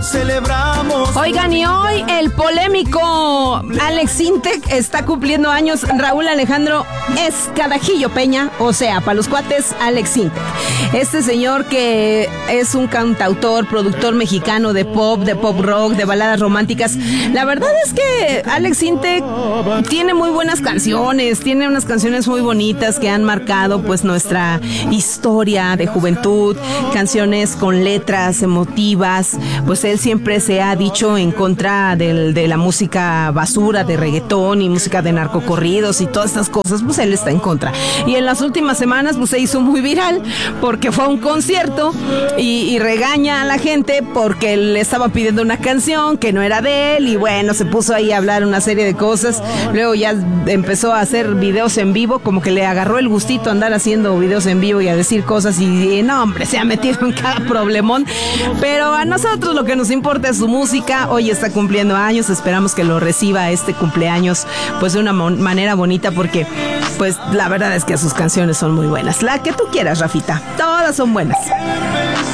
celebramos. Oigan, y hoy el polémico Alex Intec está cumpliendo años. Raúl Alejandro Escadajillo Peña, o sea, para los cuates, Alex Intec. Este señor que es un cantautor, productor mexicano de pop rock, de baladas románticas. La verdad es que Alex Intec tiene muy buenas canciones, tiene unas canciones muy bonitas que han marcado pues nuestra historia de juventud, canciones con letras emotivas. Pues él siempre se ha dicho en contra de la música basura, de reggaetón y música de narcocorridos y todas estas cosas, pues él está en contra. Y en las últimas semanas pues se hizo muy viral porque fue a un concierto y regaña a la gente porque le estaba pidiendo una canción que no era de él, y bueno, se puso ahí a hablar una serie de cosas. Luego ya empezó a hacer videos en vivo, como que le agarró el gustito a andar haciendo videos en vivo y a decir cosas, y no, hombre, se ha metido en cada problemón. Pero a nosotros lo que nos importa es su música. Hoy está cumpliendo años, esperamos que lo reciba este cumpleaños pues de una manera bonita, porque pues la verdad es que sus canciones son muy buenas. La que tú quieras, Rafita, todas son buenas.